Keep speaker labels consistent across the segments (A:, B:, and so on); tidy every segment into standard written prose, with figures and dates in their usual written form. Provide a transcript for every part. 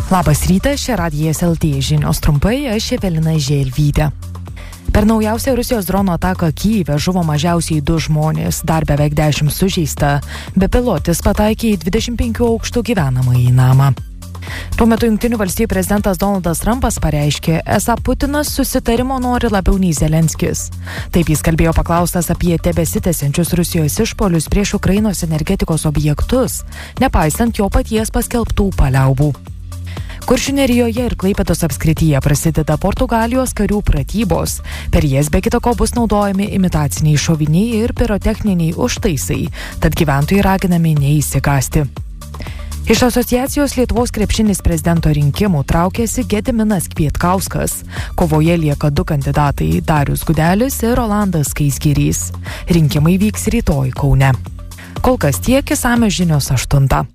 A: Labas rytas, čia Radijas LT žinios trumpai, aš Evelina Želvytė. Per naujausią Rusijos drono ataką Kyjive žuvo mažiausiai 2 žmonės, dar beveik 10 sužeista. Bepilotis pataikė į 25 aukštų gyvenamąjį namą. Tuo metu Jungtinių valstijų prezidentas Donaldas Trumpas pareiškė, esą Putinas susitarimo nori labiau nei Zelenskis. Taip jis kalbėjo paklaustas apie tebesitęsiančius Rusijos išpuolius prieš Ukrainos energetikos objektus, nepaisant jo paties paskelbtų paliaubų. Kuršių Nerijoje ir Klaipėdos apskrityje prasideda Portugalijos karių pratybos. Per jas be kita ko bus naudojami imitaciniai šoviniai ir pirotechniniai užtaisai, tad gyventojai raginami neįsigąsti. Iš asociacijos Lietuvos krepšinis prezidento rinkimų traukėsi Gediminas Kvietkauskas. Kovoje lieka 2 kandidatai – Darius Gudelis ir Rolandas Skaisgirys. Rinkimai vyks rytoj Kaune. Kol kas tiek, išsamios žinios 8.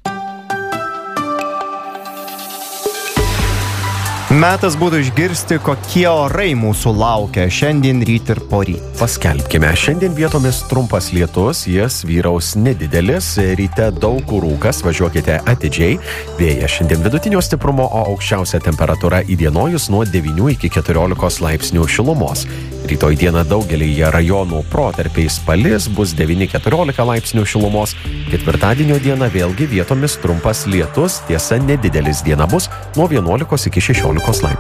B: Metas būtų išgirsti, kokie orai mūsų laukia šiandien, ryt ir poryt.
C: Paskelbkime, šiandien vietomis trumpas lietus, jis vyraus nedidelis, ryte daug kur rūkas, važiuokite atidžiai. Vėjas šiandien vidutinio stiprumo, o aukščiausia temperatūra įdienojus nuo 9 iki 14 laipsnių šilumos. Rytoj dieną daugelyje rajonų protarpiais palis, bus 9-14 laipsnių šilumos. Ketvirtadienio dieną vėlgi vietomis trumpas lietus, tiesa nedidelis, diena bus nuo 11 iki 16 laipsnių.